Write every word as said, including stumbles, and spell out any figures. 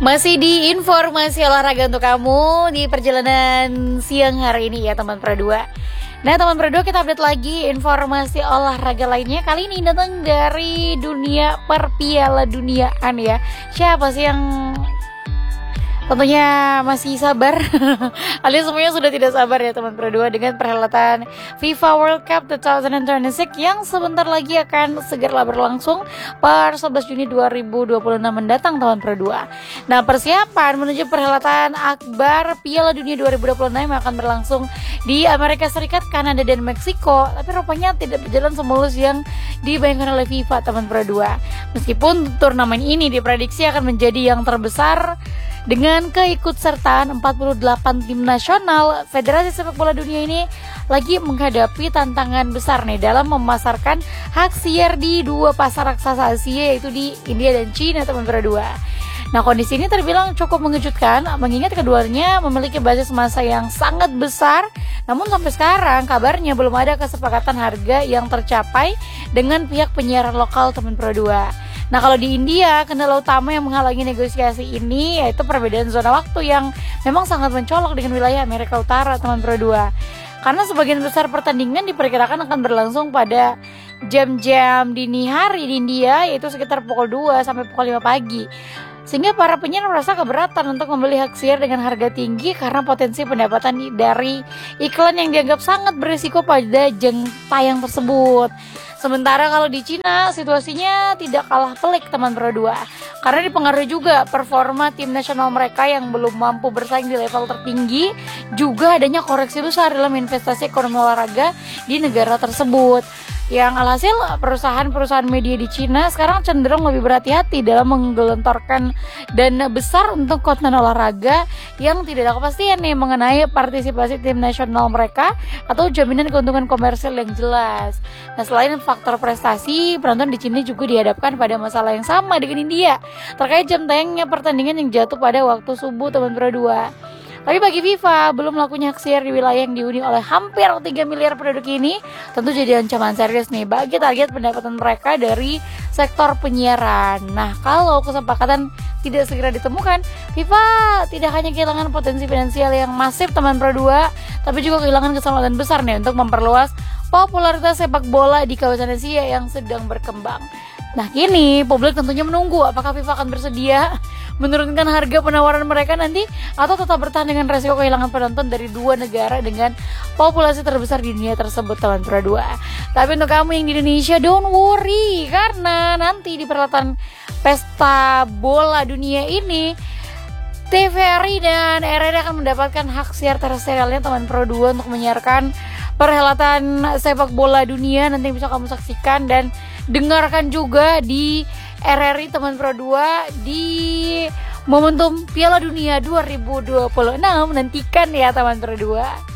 Masih di informasi olahraga untuk kamu di perjalanan siang hari ini ya teman Pro dua. Nah teman Pro dua, kita update lagi informasi olahraga lainnya. Kali ini datang dari dunia perpiala duniaan ya. Siapa sih yang tentunya masih sabar? Alias semuanya sudah tidak sabar ya teman Pro dua dengan perhelatan FIFA World Cup dua ribu dua puluh enam yang sebentar lagi akan segera berlangsung per sebelas Juni dua ribu dua puluh enam mendatang teman Pro dua. Nah persiapan menuju perhelatan akbar Piala Dunia dua ribu dua puluh enam yang akan berlangsung di Amerika Serikat, Kanada, dan Meksiko, tapi rupanya tidak berjalan semulus yang dibayangkan oleh FIFA teman Pro dua. Meskipun turnamen ini diprediksi akan menjadi yang terbesar dengan keikutsertaan empat puluh delapan tim nasional, Federasi Sepak Bola Dunia ini lagi menghadapi tantangan besar nih dalam memasarkan hak siar di dua pasar raksasa Asia, yaitu di India dan Cina teman Pro dua. Nah kondisi ini terbilang cukup mengejutkan mengingat keduanya memiliki basis massa yang sangat besar. Namun sampai sekarang kabarnya belum ada kesepakatan harga yang tercapai dengan pihak penyiaran lokal teman Pro dua. Nah kalau di India, kendala utama yang menghalangi negosiasi ini yaitu perbedaan zona waktu yang memang sangat mencolok dengan wilayah Amerika Utara teman Pro dua. Karena sebagian besar pertandingan diperkirakan akan berlangsung pada jam-jam dini hari di India, yaitu sekitar pukul dua sampai pukul lima pagi. Sehingga para penyiar merasa keberatan untuk membeli hak siar dengan harga tinggi karena potensi pendapatan dari iklan yang dianggap sangat berisiko pada jam tayang tersebut. Sementara kalau di Cina situasinya tidak kalah pelik teman Pro dua, karena dipengaruhi juga performa tim nasional mereka yang belum mampu bersaing di level tertinggi, juga adanya koreksi besar dalam investasi ekonomi olahraga di negara tersebut. Yang alhasil perusahaan-perusahaan media di Cina sekarang cenderung lebih berhati-hati dalam menggelontorkan dana besar untuk konten olahraga yang tidak ada kepastian nih mengenai partisipasi tim nasional mereka atau jaminan keuntungan komersil yang jelas. Nah selain faktor prestasi, penonton di Cina juga dihadapkan pada masalah yang sama dengan India terkait jam tayangnya pertandingan yang jatuh pada waktu subuh teman Pro dua. Tapi bagi FIFA, belum melakukan hak siar di wilayah yang dihuni oleh hampir tiga miliar penduduk ini tentu jadi ancaman serius nih bagi target pendapatan mereka dari sektor penyiaran. Nah, kalau kesepakatan tidak segera ditemukan, FIFA tidak hanya kehilangan potensi finansial yang masif teman Pro dua, tapi juga kehilangan kesempatan besar nih untuk memperluas popularitas sepak bola di kawasan Asia yang sedang berkembang. Nah kini publik tentunya menunggu apakah FIFA akan bersedia menurunkan harga penawaran mereka nanti atau tetap bertahan dengan resiko kehilangan penonton dari dua negara dengan populasi terbesar di dunia tersebut teman Pro dua. Tapi untuk kamu yang di Indonesia, don't worry, karena nanti di perhelatan pesta bola dunia ini T V R I dan R R I akan mendapatkan hak siar terestrialnya teman Pro dua untuk menyiarkan perhelatan sepak bola dunia. Nanti bisa kamu saksikan dan dengarkan juga di R R I teman Pro dua di momentum Piala Dunia dua ribu dua puluh enam. Nantikan ya teman Pro dua.